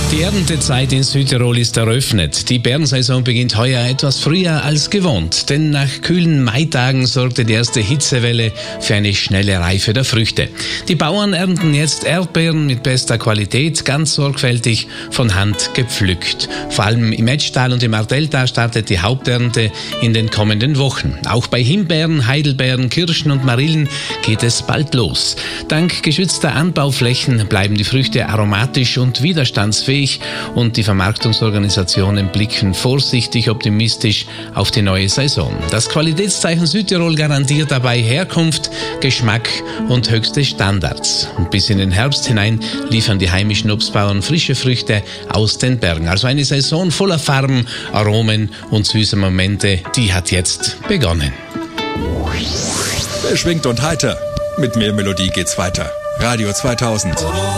Die Erntezeit in Südtirol ist eröffnet. Die Beerensaison beginnt heuer etwas früher als gewohnt, denn nach kühlen Maitagen sorgte die erste Hitzewelle für eine schnelle Reife der Früchte. Die Bauern ernten jetzt Erdbeeren mit bester Qualität, ganz sorgfältig von Hand gepflückt. Vor allem im Etschtal und im Ardelltal startet die Haupternte in den kommenden Wochen. Auch bei Himbeeren, Heidelbeeren, Kirschen und Marillen geht es bald los. Dank geschützter Anbauflächen bleiben die Früchte aromatisch und widerstandsfähig und die Vermarktungsorganisationen blicken vorsichtig optimistisch auf die neue Saison. Das Qualitätszeichen Südtirol garantiert dabei Herkunft, Geschmack und höchste Standards. Und bis in den Herbst hinein liefern die heimischen Obstbauern frische Früchte aus den Bergen. Also eine Saison voller Farben, Aromen und süßer Momente, die hat jetzt begonnen. Beschwingt und heiter. Mit mehr Melodie geht's weiter. Radio 2000.